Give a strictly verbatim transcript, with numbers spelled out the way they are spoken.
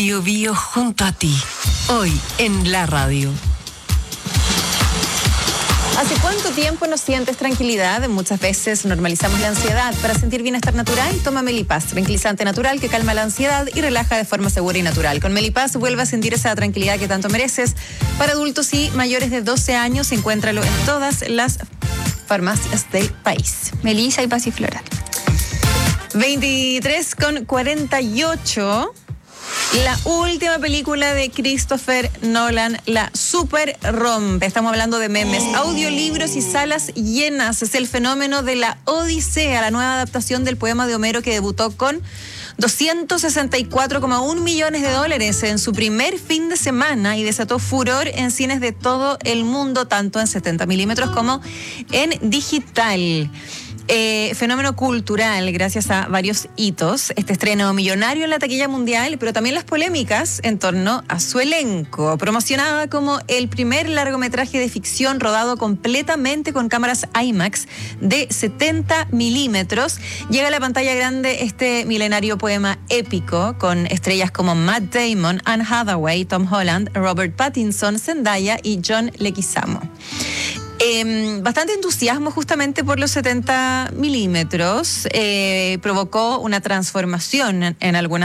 Bio Bio junto a ti, hoy en la radio. ¿Hace cuánto tiempo no sientes tranquilidad? Muchas veces normalizamos la ansiedad. Para sentir bienestar natural, toma Melipaz, tranquilizante natural que calma la ansiedad y relaja de forma segura y natural. Con Melipaz vuelve a sentir esa tranquilidad que tanto mereces. Para adultos y mayores de doce años, encuéntralo en todas las farmacias del país. Melissa y Pasiflora. veintitrés con cuarenta y ocho. La última película de Christopher Nolan la super rompe. Estamos hablando de memes, audiolibros y salas llenas. Es el fenómeno de la Odisea, la nueva adaptación del poema de Homero que debutó con doscientos sesenta y cuatro coma uno millones de dólares en su primer fin de semana y desató furor en cines de todo el mundo, tanto en setenta milímetros como en digital. Eh, fenómeno cultural gracias a varios hitos. Este estreno millonario en la taquilla mundial, pero también las polémicas en torno a su elenco. Promocionada como el primer largometraje de ficción rodado completamente con cámaras IMAX de setenta milímetros, llega a la pantalla grande este milenario poema épico con estrellas como Matt Damon, Anne Hathaway, Tom Holland, Robert Pattinson, Zendaya y John Leguizamo. Eh, bastante entusiasmo justamente por los setenta milímetros, eh, provocó una transformación en, en algunas